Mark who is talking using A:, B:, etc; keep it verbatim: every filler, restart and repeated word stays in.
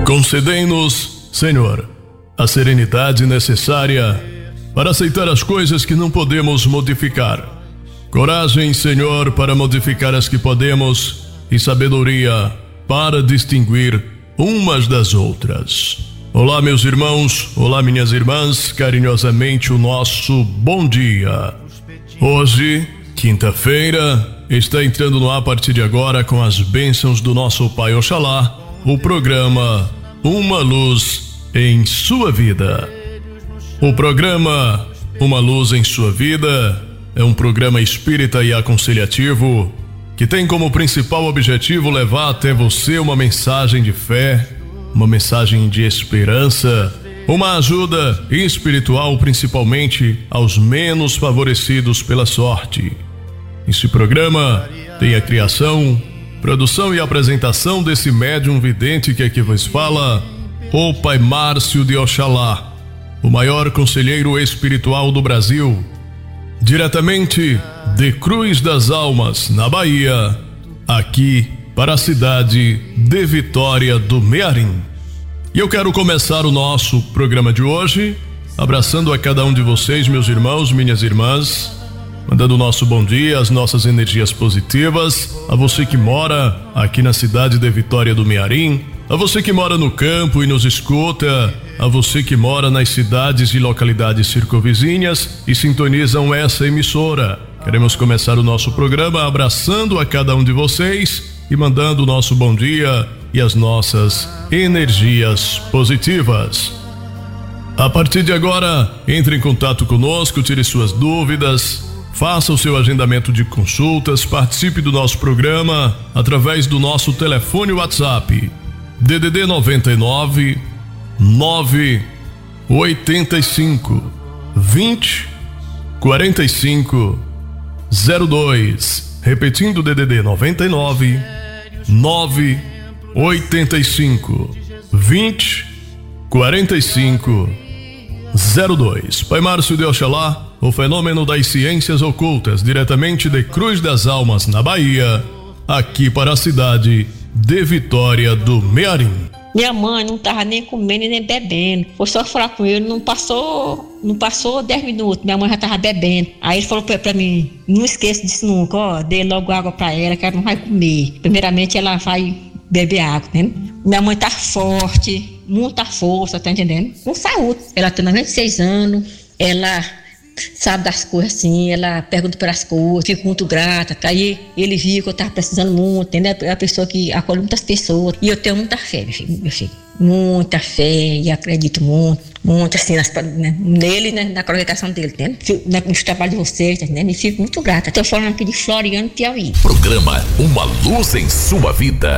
A: Concedei-nos, Senhor, a serenidade necessária para aceitar as coisas que não podemos modificar. Coragem, Senhor, para modificar as que podemos e sabedoria para distinguir umas das outras. Olá, meus irmãos, olá, minhas irmãs, carinhosamente o nosso bom dia. Hoje, quinta-feira, está entrando no ar a partir de agora com as bênçãos do nosso Pai Oxalá, o programa Uma Luz em Sua Vida. O programa Uma Luz em Sua Vida é um programa espírita e aconselhativo que tem como principal objetivo levar até você uma mensagem de fé, uma mensagem de esperança, uma ajuda espiritual principalmente aos menos favorecidos pela sorte. Esse programa tem a criação, produção e apresentação desse médium vidente que aqui vos fala, o Pai Márcio de Oxalá, o maior conselheiro espiritual do Brasil, diretamente de Cruz das Almas, na Bahia, aqui para a cidade de Vitória do Mearim. E eu quero começar o nosso programa de hoje abraçando a cada um de vocês, meus irmãos, minhas irmãs, mandando o nosso bom dia, as nossas energias positivas, a você que mora aqui na cidade de Vitória do Mearim, a você que mora no campo e nos escuta, a você que mora nas cidades e localidades circunvizinhas e sintonizam essa emissora. Queremos começar o nosso programa abraçando a cada um de vocês e mandando o nosso bom dia e as nossas energias positivas. A partir de agora, entre em contato conosco, tire suas dúvidas, faça o seu agendamento de consultas, participe do nosso programa através do nosso telefone WhatsApp D D D noventa e nove nove oitenta e cinco vinte quarenta e cinco zero dois, repetindo D D D noventa e nove nove oitenta e cinco vinte quarenta e cinco zero dois. Pai Márcio de Oxalá, o fenômeno das ciências ocultas, diretamente de Cruz das Almas, na Bahia, aqui para a cidade de Vitória do Mearim.
B: Minha mãe não tava nem comendo e nem bebendo. Foi só falar com ele, não passou, não passou dez minutos, minha mãe já tava bebendo. Aí ele falou pra, pra mim, não esqueça disso nunca, ó, dê logo água pra ela, que ela não vai comer. Primeiramente ela vai beber água, né? Minha mãe tá forte, muita força, tá entendendo? Com saúde. Ela tem noventa e seis anos, ela sabe das coisas assim, ela pergunta pelas coisas, fico muito grata. Aí ele viu que eu tava precisando muito, entendeu? É a pessoa que acolhe muitas pessoas. E eu tenho muita fé, meu filho, meu filho. Muita fé, e acredito muito, muito assim, nas, né, nele, né, na colocação dele, entendeu? Nos trabalhos de vocês, entendeu? E fico muito grata. Estou falando aqui de Floriano, Piauí.
C: Programa Uma Luz em Sua Vida.